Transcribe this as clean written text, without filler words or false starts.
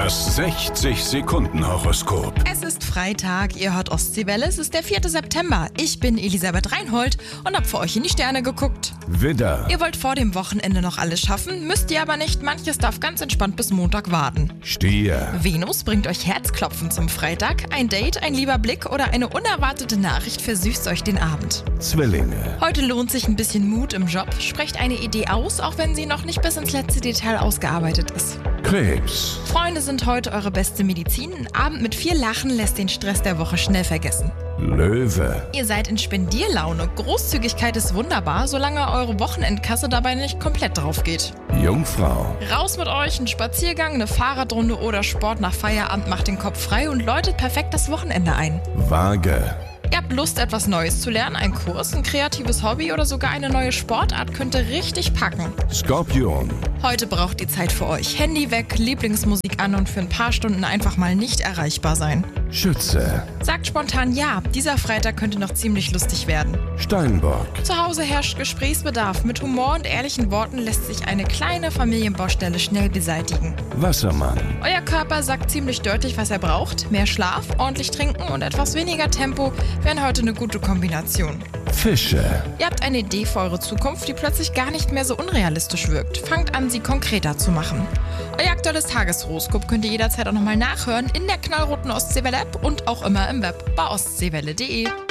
Das 60-Sekunden-Horoskop. Es ist Freitag, ihr hört Ostseewelle, es ist der 4. September. Ich bin Elisabeth Reinhold und hab für euch in die Sterne geguckt. Widder, Ihr wollt vor dem Wochenende noch alles schaffen, müsst ihr aber nicht, manches darf ganz entspannt bis Montag warten. Stier, Venus bringt euch Herzklopfen zum Freitag, ein Date, ein lieber Blick oder eine unerwartete Nachricht versüßt euch den Abend. Zwillinge, Heute lohnt sich ein bisschen Mut im Job, sprecht eine Idee aus, auch wenn sie noch nicht bis ins letzte Detail ausgearbeitet ist. Krebs, Freunde sind heute eure beste Medizin, ein Abend mit viel Lachen lässt den Stress der Woche schnell vergessen. Löwe, Ihr seid in Spendierlaune, Großzügigkeit ist wunderbar, solange eure Wochenendkasse dabei nicht komplett drauf geht. Jungfrau, Raus mit euch, ein Spaziergang, eine Fahrradrunde oder Sport nach Feierabend macht den Kopf frei und läutet perfekt das Wochenende ein. Waage, Ihr habt Lust, etwas Neues zu lernen, ein Kurs, ein kreatives Hobby oder sogar eine neue Sportart könnte richtig packen. Skorpion, Heute braucht ihr Zeit für euch. Handy weg, Lieblingsmusik an und für ein paar Stunden einfach mal nicht erreichbar sein. Schütze, Sagt spontan ja, dieser Freitag könnte noch ziemlich lustig werden. Steinbock, Zu Hause herrscht Gesprächsbedarf. Mit Humor und ehrlichen Worten lässt sich eine kleine Familienbaustelle schnell beseitigen. Wassermann, Euer Körper sagt ziemlich deutlich, was er braucht. Mehr Schlaf, ordentlich trinken und etwas weniger Tempo wären heute eine gute Kombination. Fische, Ihr habt eine Idee für eure Zukunft, die plötzlich gar nicht mehr so unrealistisch wirkt. Fangt an, sie konkreter zu machen. Euer aktuelles Tageshoroskop könnt ihr jederzeit auch nochmal nachhören in der knallroten Ostseewelle-App und auch immer im Web bei ostseewelle.de.